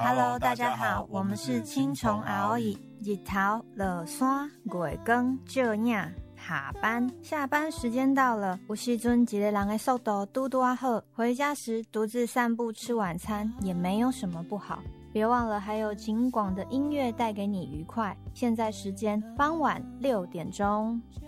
Hello， 大家好，我们是青虫熬椅，日头落山，月光照影。下班时间到了，有时阵一个人的速度嘟嘟好，回家时独自散步吃晚餐也没有什么不好。别忘了还有景广的音乐带给你愉快。现在时间傍晚6点钟。